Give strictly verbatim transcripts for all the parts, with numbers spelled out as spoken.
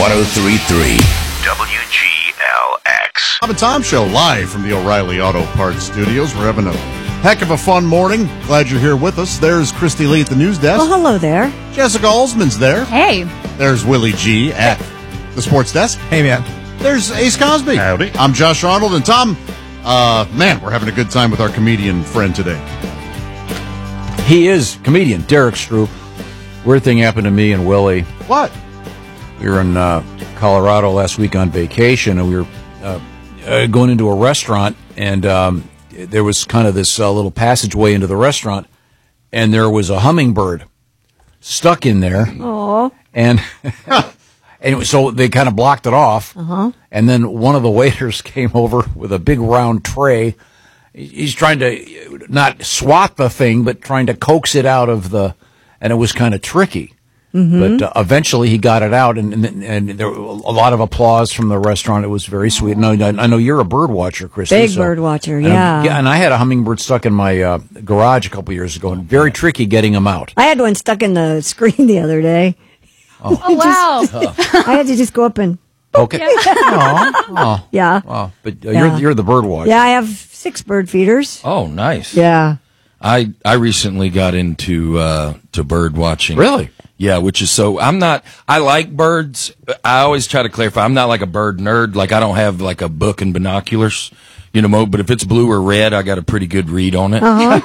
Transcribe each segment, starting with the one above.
one oh three point three W G L X. Bob and Tom Show live from the O'Reilly Auto Parts Studios. We're having a heck of a fun morning. Glad you're here with us. There's Christy Lee at the news desk. Well, hello there. Jessica Alsman's there. Hey. There's Willie G at the sports desk. Hey, man. There's Ace Cosby. Howdy. I'm Josh Arnold. And Tom, uh, man, we're having a good time with our comedian friend today. He is comedian, Derek Stroop. Weird thing happened to me and Willie. What? We were in uh, Colorado last week on vacation, and we were uh, uh, going into a restaurant, and um, there was kind of this uh, little passageway into the restaurant, and there was a hummingbird stuck in there. Aww. And, and so they kind of blocked it off, uh-huh. and then one of the waiters came over with a big round tray. He's trying to not swat the thing, but trying to coax it out of the, and it was kind of tricky. Mm-hmm. But uh, eventually he got it out, and, and and there were a lot of applause from the restaurant. It was very sweet. No, I know you're a bird watcher, Christy. Big so, bird watcher, and yeah. yeah. And I had a hummingbird stuck in my uh, garage a couple years ago, and very tricky getting them out. I had one stuck in the screen the other day. Oh, oh wow. I had to just go up and... Okay. Oh, oh, yeah. oh, but uh, Yeah. you're you're the bird watcher. Yeah, I have six bird feeders. Oh, nice. Yeah. I I recently got into uh, to bird watching. Really? Yeah, which is so. I'm not. I like birds. I always try to clarify. I'm not like a bird nerd. Like I don't have like a book and binoculars, you know. Mo, but if it's blue or red, I got a pretty good read on it. Uh-huh.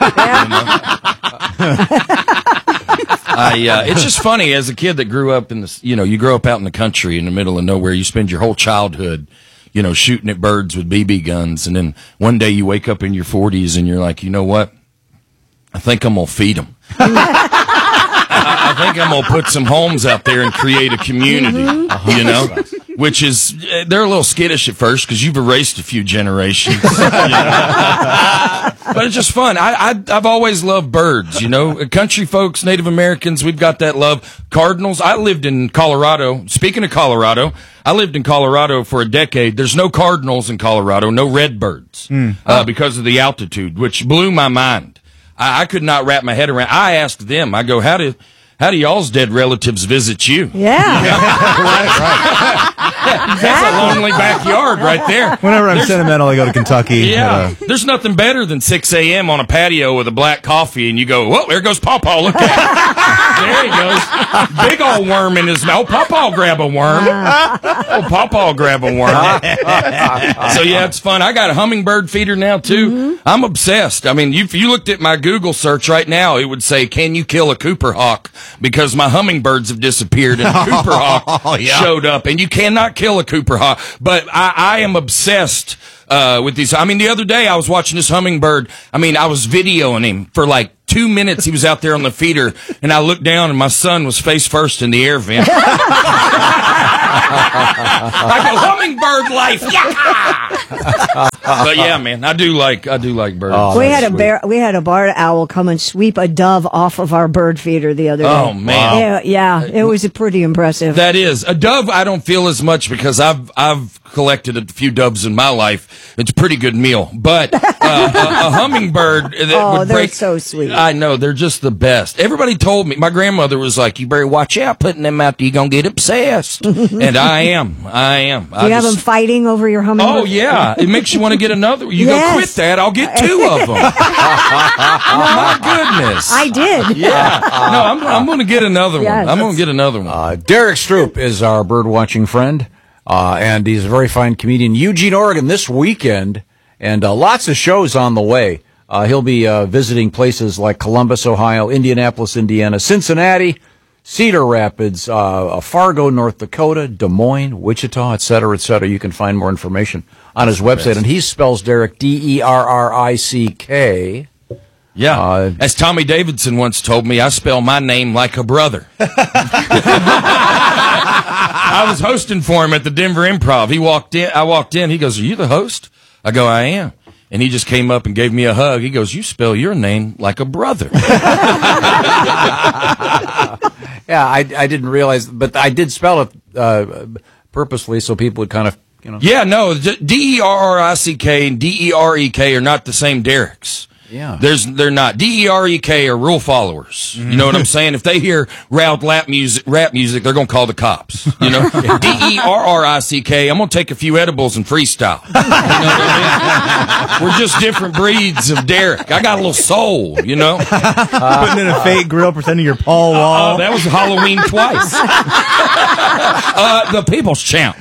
I, uh, it's just funny as a kid that grew up in the, you know, you grow up out in the country in the middle of nowhere. You spend your whole childhood, you know, shooting at birds with B B guns, and then one day you wake up in your forties and you're like, you know what? I think I'm gonna feed them. I think I'm going to put some homes out there and create a community, mm-hmm. you know, which is, they're a little skittish at first because you've erased a few generations. You know? But it's just fun. I, I, I've always loved birds, you know, country folks, Native Americans, we've got that love. Cardinals. I lived in Colorado. Speaking of Colorado, I lived in Colorado for a decade. There's no cardinals in Colorado, no redbirds, mm. uh, because of the altitude, which blew my mind. I, I could not wrap my head around. I asked them, I go, how do, How do y'all's dead relatives visit you? Yeah. right, right. That's a lonely backyard right there. Whenever I'm there's, sentimental, I go to Kentucky. Yeah. Uh, there's nothing better than six a.m. on a patio with a black coffee, and you go, whoa, there goes Pawpaw. Look at him. There he goes. Big old worm in his mouth. Pawpaw grab a worm. Oh, Pawpaw grab a worm. So, yeah, it's fun. I got a hummingbird feeder now, too. Mm-hmm. I'm obsessed. I mean, you, if you looked at my Google search right now, it would say, can you kill a Cooper hawk? Because my hummingbirds have disappeared and a Cooper hawk oh, yeah. showed up, and you cannot kill a Cooper hawk. But I, I am obsessed uh, with these. I mean, the other day I was watching this hummingbird. I mean, I was videoing him for like two minutes. He was out there on the feeder, and I looked down, and my son was face first in the air vent. I go, hummingbird life, yeah. But yeah, man, I do like I do like birds. Oh, we had a bear, we had a barred owl come and sweep a dove off of our bird feeder the other day. Oh man, yeah, yeah, it was pretty impressive. That is a dove. I don't feel as much because I've I've collected a few doves in my life. It's a pretty good meal, but uh, a, a hummingbird that oh, would they're break, so sweet. I know, they're just the best. Everybody told me. My grandmother was like, "You better watch out putting them out there. You're gonna get obsessed." And I am. I am. Do you I have just, them fighting over your hummingbird? Oh yeah, it makes you want to get another. You yes. go quit that. I'll get two of them. Oh my goodness! I did. Yeah. No, I'm. I'm going to get another yes. one. I'm going to get another one. Uh, Derek Stroop is our bird watching friend, uh, and he's a very fine comedian. Eugene, Oregon, this weekend, and uh, lots of shows on the way. Uh, he'll be uh, visiting places like Columbus, Ohio, Indianapolis, Indiana, Cincinnati, Cedar Rapids, uh, Fargo, North Dakota, Des Moines, Wichita, et cetera, et cetera. You can find more information on his website. And he spells Derek D E R R I C K. Yeah. Uh, As Tommy Davidson once told me, I spell my name like a brother. I was hosting for him at the Denver Improv. He walked in. I walked in. He goes, "Are you the host?" I go, "I am." And he just came up and gave me a hug. He goes, "You spell your name like a brother." Yeah, I, I didn't realize, but I did spell it uh, purposely so people would kind of, you know. Yeah, no, D E R R I C K and D E R E K are not the same Dereks. Yeah. There's, they're not. D E R E K are rule followers. You know what I'm saying? If they hear rap music, rap music, they're going to call the cops. You know? D E R R I C K, I'm going to take a few edibles and freestyle. You know what I mean? We're just different breeds of Derek. I got a little soul, you know? Uh, Putting in a fake grill, pretending you're Paul Wall. Uh, that was Halloween twice. uh, the People's Champ.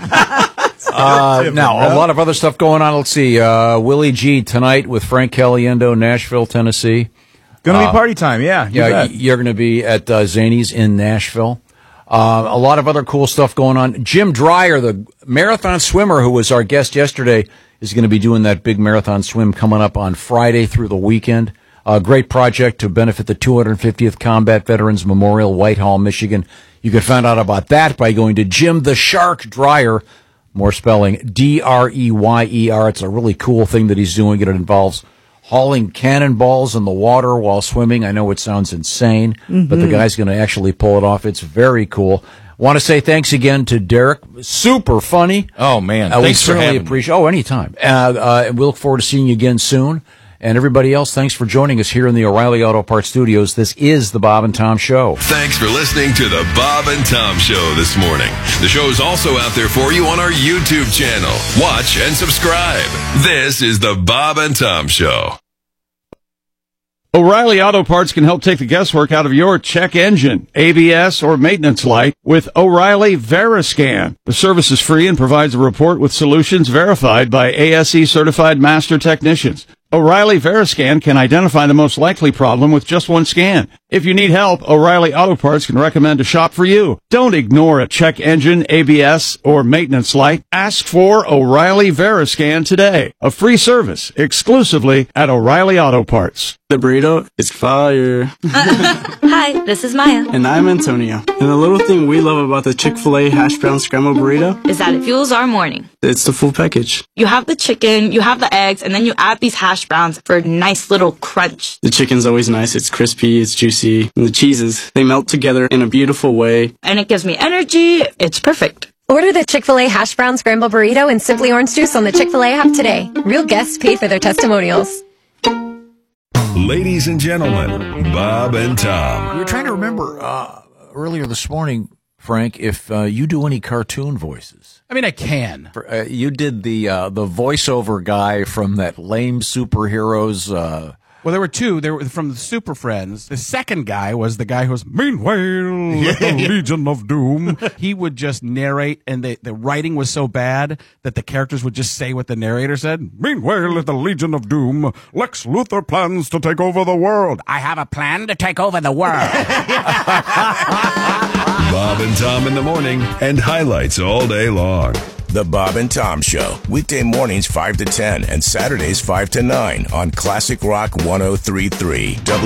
Uh, now, a lot of other stuff going on. Let's see. Uh, Willie G tonight with Frank Caliendo, Nashville, Tennessee. Gonna Uh, be party time, yeah. you Yeah, bet. y- you're going to be at uh, Zany's in Nashville. Uh, a lot of other cool stuff going on. Jim Dreyer, the marathon swimmer who was our guest yesterday, is going to be doing that big marathon swim coming up on Friday through the weekend. A great project to benefit the two hundred fiftieth Combat Veterans Memorial, Whitehall, Michigan. You can find out about that by going to Jim the Shark Dreyer. More spelling, D R E Y E R. It's a really cool thing that he's doing. It involves hauling cannonballs in the water while swimming. I know it sounds insane, mm-hmm. but the guy's going to actually pull it off. It's very cool. Want to say thanks again to Derek. Super funny. Oh, man. Uh, we Thanks for certainly having me. appreciate. Oh, anytime. Uh, uh, we look forward to seeing you again soon. And everybody else, thanks for joining us here in the O'Reilly Auto Parts Studios. This is the Bob and Tom Show. Thanks for listening to the Bob and Tom Show this morning. The show is also out there for you on our YouTube channel. Watch and subscribe. This is the Bob and Tom Show. O'Reilly Auto Parts can help take the guesswork out of your check engine, A B S, or maintenance light with O'Reilly Veriscan. The service is free and provides a report with solutions verified by A S E certified master technicians. O'Reilly Veriscan can identify the most likely problem with just one scan. If you need help, O'Reilly Auto Parts can recommend a shop for you. Don't ignore a check engine, A B S, or maintenance light. Ask for O'Reilly Veriscan today. A free service exclusively at O'Reilly Auto Parts. The burrito is fire. Hi, this is Maya. And I'm Antonio. And the little thing we love about the Chick-fil-A hash brown scrambled burrito Is that it fuels our morning. it's the full package. You have the chicken, you have the eggs, and then you add these hash browns for a nice little crunch. The chicken's always nice. It's crispy, it's juicy. And the cheeses, they melt together in a beautiful way. And it gives me energy. It's perfect. Order the Chick-fil-A Hash Brown Scramble Burrito and Simply Orange Juice on the Chick-fil-A app today. Real guests paid for their testimonials. Ladies and gentlemen, Bob and Tom. We were trying to remember uh, earlier this morning, Frank, if uh, you do any cartoon voices. I mean, I can. For, uh, you did the uh, the voiceover guy from that lame superheroes. Uh, Well, there were two. There were from the Super Friends. The second guy was the guy who was, meanwhile, the Legion of Doom. He would just narrate, and the, the writing was so bad that the characters would just say what the narrator said. Meanwhile, at the Legion of Doom, Lex Luthor plans to take over the world. I have a plan to take over the world. Bob and Tom in the morning and highlights all day long. The Bob and Tom Show, weekday mornings five to ten and Saturdays five to nine on Classic Rock one oh three point three.